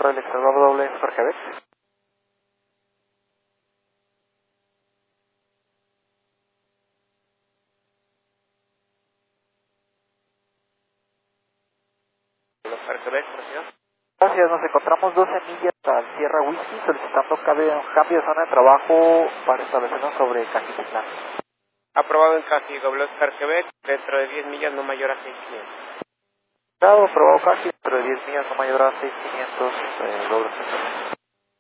Relix doble Super Quebec. Super Quebec, señor. Gracias, nos encontramos 12 millas al Sierra Whisky solicitando cambio de zona de trabajo para establecernos sobre Cajitlán. Aprobado en Caji, doble Oscar Quebec, dentro de 10 millas no mayor a 6.500. Aprobado Caji, dentro de 10 millas no mayor a 6500 doble.